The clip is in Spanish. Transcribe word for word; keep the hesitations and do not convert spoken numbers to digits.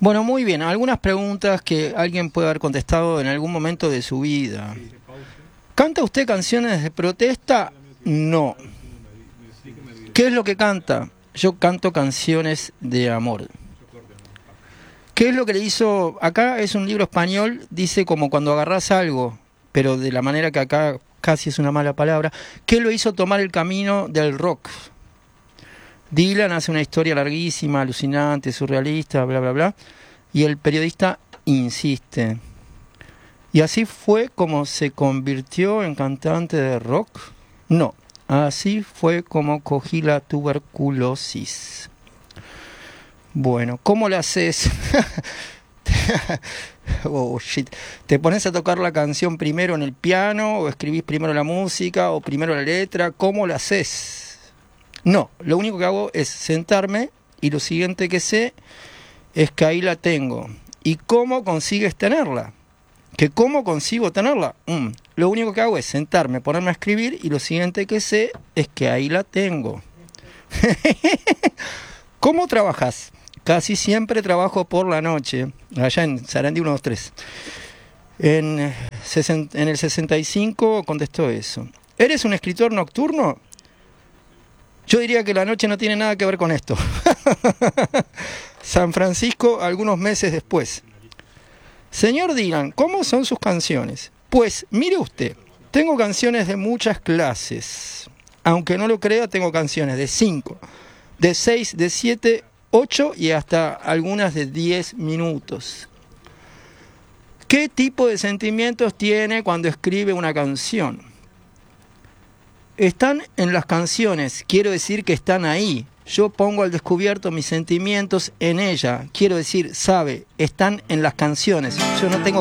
Bueno, muy bien. Algunas preguntas que alguien puede haber contestado en algún momento de su vida. ¿Canta usted canciones de protesta? No. ¿Qué es lo que canta? Yo canto canciones de amor. ¿Qué es lo que le hizo? Acá es un libro español, dice como cuando agarrás algo, pero de la manera que acá casi es una mala palabra. ¿Qué lo hizo tomar el camino del rock? Dylan hace una historia larguísima, alucinante, surrealista, bla, bla, bla. Y el periodista insiste. ¿Y así fue como se convirtió en cantante de rock? No, así fue como cogí la tuberculosis. Bueno, ¿cómo lo haces? Oh, shit. ¿Te pones a tocar la canción primero en el piano? ¿O escribís primero la música? ¿O primero la letra? ¿Cómo lo haces? No, lo único que hago es sentarme y lo siguiente que sé es que ahí la tengo. ¿Y cómo consigues tenerla? ¿Que cómo consigo tenerla? Mm, lo único que hago es sentarme, ponerme a escribir y lo siguiente que sé es que ahí la tengo. ¿Cómo trabajas? Casi siempre trabajo por la noche, allá en Sarandí uno dos tres. En, en el sesenta y cinco contestó eso. ¿Eres un escritor nocturno? Yo diría que la noche no tiene nada que ver con esto. San Francisco, algunos meses después. Señor Dylan, ¿cómo son sus canciones? Pues, mire usted, tengo canciones de muchas clases. Aunque no lo crea, tengo canciones de cinco, de seis, de siete, ocho y hasta algunas de diez minutos. ¿Qué tipo de sentimientos tiene cuando escribe una canción? Están en las canciones, quiero decir que están ahí. Yo pongo al descubierto mis sentimientos en ella, quiero decir, sabe, están en las canciones. Yo no tengo